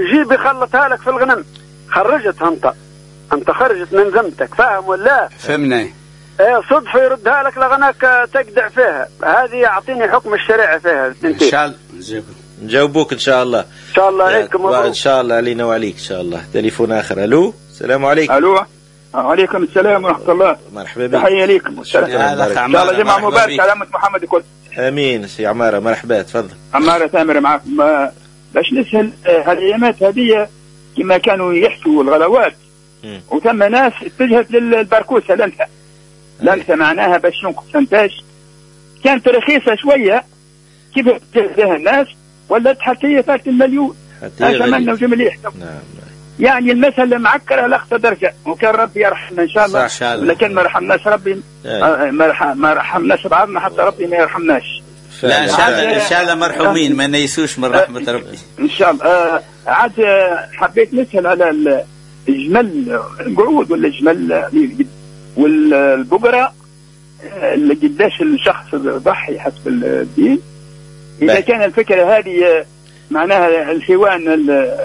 يجيب يخلطها لك في الغنم، خرجتها انت خرجت من ذمتك، فاهم ولا؟ فهمنا. صدفة يردها لك لغناك تقدع فيها، هذه يعطيني حكم الشريعة فيها. ان شاء الله نجاوبوك ان شاء الله. ان شاء الله عليكم ان شاء الله علينا وعليك ان شاء الله. تليفون اخر. الو السلام عليكم. الو وعليكم السلام ورحمة الله. مرحبا بك. تحية لكم. ان شاء الله جمعة مباركة على أمة محمد الكل. امين. سي عمارة مرحبا تفضل. عمارة تامر معكم. باش نسأل هالايامات هذه كما كانوا يحشوا الغلوات وثم ناس اتجهت للبركوسة لنسى معناها باش ينقص انتاج، كانت رخيصة شوية كيف تجهزها الناس ولا حتى هي فات المليون. اتمنى وجميل يحكم. يعني المسألة معكرة لأقصى درجة، وكان ربي يرحمنا إن شاء الله، لكن ما رحمناش ربي ما رحمناش بعضنا حتى ربي ما يرحمناش. لا إن شاء الله مرحومين ما نيسوش من رحمة ربي إن شاء الله. عاد حبيت نسأل على الجمل القعود ولا الجمل والبقرة اللي قداش الشخص ضحي حسب الدين. إذا كان الفكرة هذه معناها الحيوان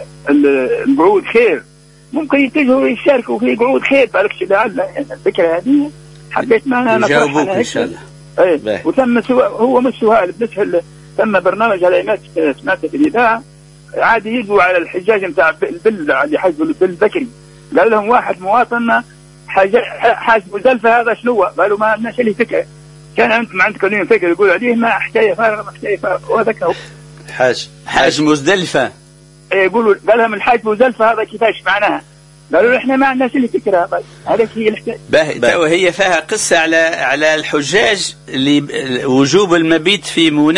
القعود خير، ممكن يتجهوا يشاركوا في قعود خير بالكش لعل. يعني الفكرة هذه حبيت معنا نجاوبوك إن شاء الله. وثم هو مش سؤال بالنسبة ثم برنامج على إيمات سمعته في الإذاعة عادي يجوا على الحجاج نتاع البل اللي حجبوا البل بكري، قال لهم واحد مواطن حاجبوا زلفة هذا شنو؟ قالوا ما لناش لي فكرة. كان أنتم عندكم فكرة يقول عليه ما حكاية فارغة ما حكاية فارغة. وهذاك هو حاج مزدلفة. يقولوا قال لهم الحاج مزدلفة هذا كيفاش معناها؟ قالوا احنا ما عندناش اللي فكرة. هذيك هي الحكاية. وهي فيها قصة على الحجاج اللي وجوب المبيت في منى.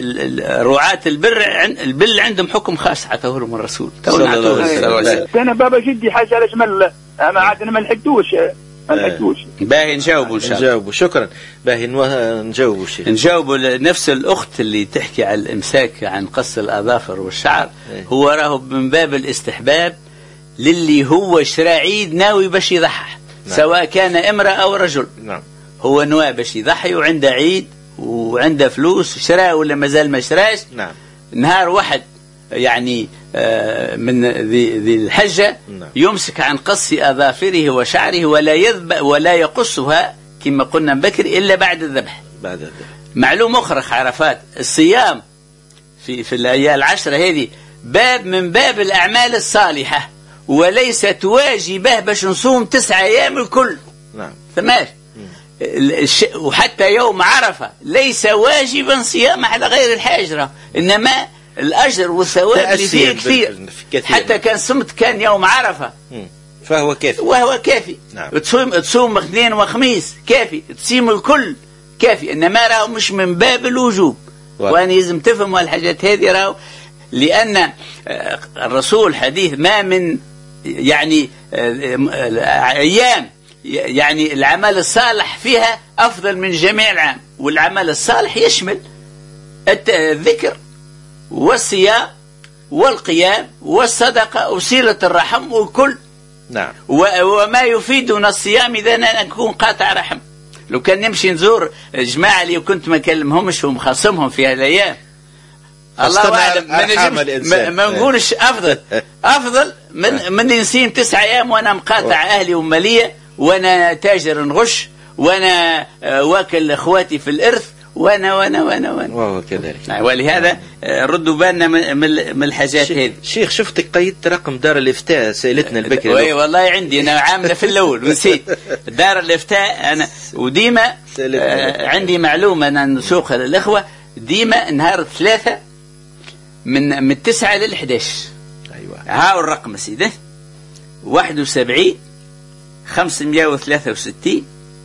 رعاة البل عندهم حكم خاص عطاه لهم الرسول صلى الله عليه وسلم. كان بابا جدي حاجة على جمل ما عادنا ما نحدوش. باهي نجاوبوا إن شاء الله. نجاوبوا شكرا. باهي نجاوبوا شيء. نجاوبوا نفس الأخت اللي تحكي على الإمساك عن قص الأظافر والشعر. هو راه من باب الاستحباب للي هو شرا عيد ناوي باش يضحى. سواء كان امرأة أو رجل. هو نواة باش يضحي وعنده عيد وعنده فلوس شرا ولا مازال ما شراش. نهار واحد يعني من ذي الحجة يمسك عن قص أظافره وشعره ولا يقصها كما قلنا بكري إلا بعد الذبح. معلومة أخرى عرفات الصيام في الأيام العشرة هذه باب من باب الأعمال الصالحة، وليست واجبة باش نصوم 9 أيام الكل. ثماش وحتى يوم عرفة ليس واجبا صيام على غير الحاجرة، إنما الأجر والثواب اللي فيه كثير. حتى كان صمت كان يوم عرفة وهو كافي. تصوم اثنين وخميس كافي، تصيم الكل كافي، إنما راهو مش من باب الوجوب. وأنا لازم تفهموا الحاجات هذه راهو، لأن الرسول حديث ما من يعني أيام يعني العمل الصالح فيها أفضل من جميع العام. والعمل الصالح يشمل الذكر والصيام والقيام والصدقة وصلة الرحم والكل. وما يفيدنا الصيام إذا نكون قاطع رحم. لو كان نمشي نزور جماعة اللي كنت ما كلمهمش ومخاصمهم في هذه الأيام الله أعلم ما نقولش أفضل من نسيم 9 أيام وأنا مقاطع أهلي ومالية وأنا تاجر نغش وأنا واكل إخواتي في الإرث وانا وهو كذلك. ولهذا ردوا بالنا من الحاجات هذه. شيخ شفتك قيدت رقم دار الافتاء سائلتنا البكري. وي والله عندي انا عامله في الاول ونسيت دار الافتاء انا. وديما عندي معلومه انا نسوقها للاخوه ديما نهار 3 من 9 ل 11. ايوه هاو الرقم سيدي 71 563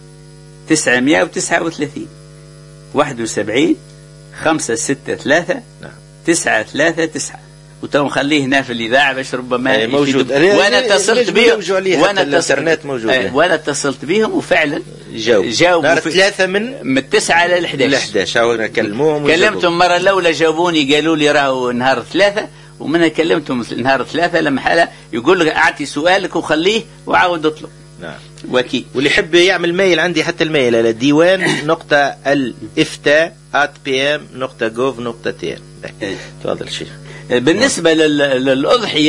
939 71 563 939. وتو نخليه هنا في الإذاعة باش ربما موجود. وانا اتصلت بهم وانا اتصلت بهم وفعلا جاوبوا نهار 3 من 9 ل 11. كلمتهم مرة الأولى جاوبوني قالوا لي راهو نهار 3 ومنها كلمتهم نهار 3 لما حالة يقول لك أعطي سؤالك وخليه وعاود اطلب. وكي واللي يحب يعمل ميل عندي حتى الميل على diwan.الافتاء@pm.gov.tn. تفضل شيخ. بالنسبة للأضحية